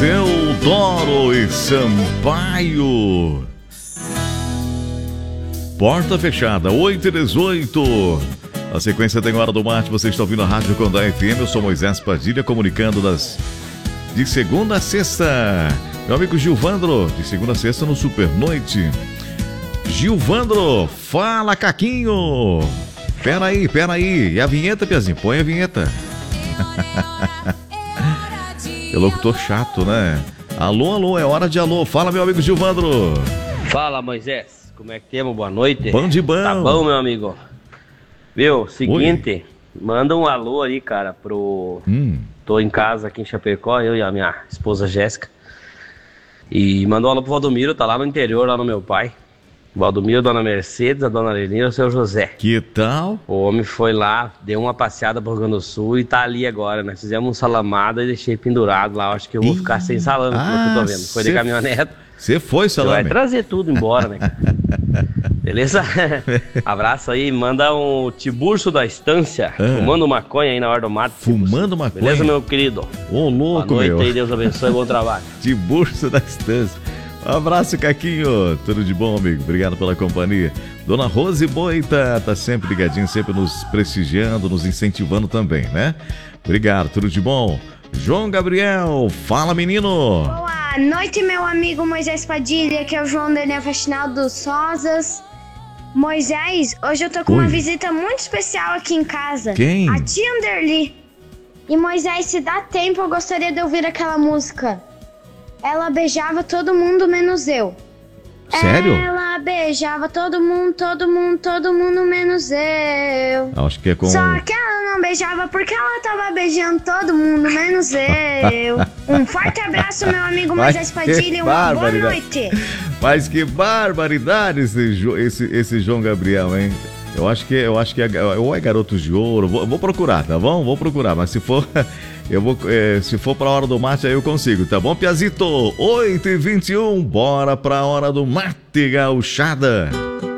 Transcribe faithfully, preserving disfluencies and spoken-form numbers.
Teodoro e Sampaio. Porta fechada, oito e dezoito. Na sequência tem Hora do Mate, você está ouvindo a Rádio Condá F M. Eu sou Moisés Padilha, comunicando das... de segunda a sexta. Meu amigo Gilvandro, de segunda a sexta no Super Noite. Gilvandro, fala, Caquinho. Pera aí, pera aí. E a vinheta, Piazinho? Põe a vinheta. É locutor chato, né? Alô, alô, é hora de alô. Fala, meu amigo Gilvandro. Fala, Moisés. Como é que temos? Boa noite. Bom de bom. Tá bom, meu amigo? Viu, seguinte, Oi. Manda um alô aí, cara, pro... Hum. Tô em casa aqui em Chapecó, eu e a minha esposa Jéssica. E mandou um alô pro Valdomiro, tá lá no interior, lá no meu pai. Valdomiro, Dona Mercedes, a Dona Lenira e o seu José. Que tal? O homem foi lá, deu uma passeada pro Rio Grande do Sul e tá ali agora, né? Fizemos um salamada e deixei pendurado lá. Acho que eu vou ficar sem salame, ah, pelo que eu tô vendo. Foi de caminhonete. Você foi, salame? Vai trazer tudo embora, né, cara? Beleza? Abraço aí, manda um Tiburcio da Estância, ah. fumando maconha aí na hora do mato. Fumando maconha? Beleza, meu querido? Ô, louco, boa noite meu. Aí, Deus abençoe, bom trabalho. Tiburcio da Estância. Um abraço, Caquinho. Tudo de bom, amigo? Obrigado pela companhia. Dona Rose Boita tá sempre ligadinho, sempre nos prestigiando, nos incentivando também, né? Obrigado, tudo de bom. João Gabriel, fala, menino. Boa noite, meu amigo Moisés Padilha, que é o João Daniel Faxinal dos Sozas. Moisés, hoje eu tô com Oi. uma visita muito especial aqui em casa. Quem? A tia Anderly. E Moisés, se dá tempo, eu gostaria de ouvir aquela música. Ela beijava todo mundo menos eu. Sério? Ela beijava todo mundo, todo mundo, todo mundo menos eu. Acho que é com... Só que ela não beijava porque ela tava beijando todo mundo menos eu. Um forte abraço, meu amigo Moisés Padilha, e uma boa noite. Mas que barbaridade esse, esse, esse João Gabriel, hein? Eu acho que, eu acho que é, ou é Garotos de Ouro, vou, vou procurar, tá bom? Vou procurar, mas se for, eu vou, é, se for pra Hora do Mate, aí eu consigo, tá bom, Piazito? oito e vinte e um, bora pra Hora do Mate, gauchada.